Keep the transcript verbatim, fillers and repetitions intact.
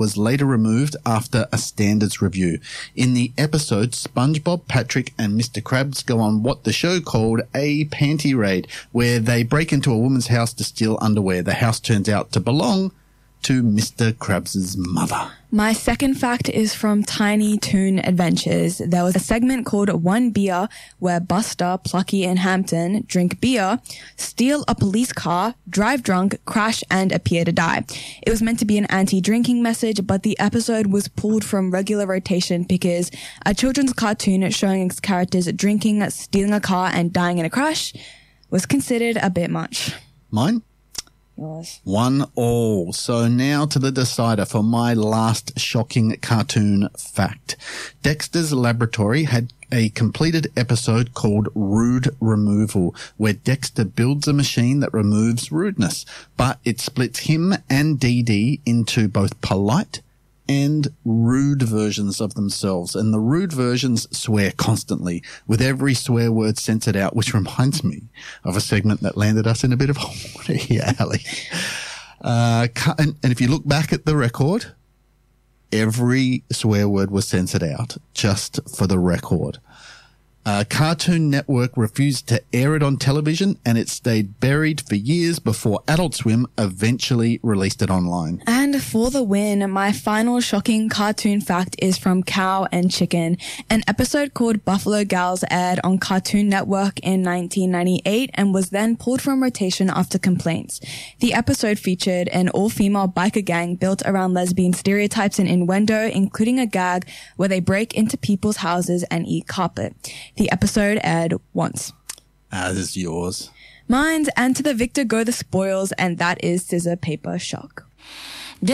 was later removed after a standards review. In the episode, SpongeBob, Patrick, and Mister Krabs go on what the show called a panty raid, where they break into a woman's house to steal underwear. The house turns out to belong to Mister Krabs' mother. My second fact is from Tiny Toon Adventures. There was a segment called One Beer where Buster, Plucky, and Hampton drink beer, steal a police car, drive drunk, crash, and appear to die. It was meant to be an anti-drinking message, but the episode was pulled from regular rotation because a children's cartoon showing its characters drinking, stealing a car, and dying in a crash was considered a bit much. Mine? Yours. One all. So now to the decider for my last shocking cartoon fact. Dexter's Laboratory had a completed episode called Rude Removal, where Dexter builds a machine that removes rudeness, but it splits him and Dee Dee into both polite and rude versions of themselves. And the rude versions swear constantly, with every swear word censored out, which reminds me of a segment that landed us in a bit of water here, Ali. Uh, and, and if you look back at the record, every swear word was censored out, just for the record. Uh, Cartoon Network refused to air it on television, and it stayed buried for years before Adult Swim eventually released it online. And for the win, my final shocking cartoon fact is from Cow and Chicken. An episode called Buffalo Gals aired on Cartoon Network in nineteen ninety-eight and was then pulled from rotation after complaints. The episode featured an all-female biker gang built around lesbian stereotypes and innuendo, including a gag where they break into people's houses and eat carpet. The episode aired once. Ah, this is yours. Mine's And to the Victor Go the Spoils, and that is Scissor Paper Shock.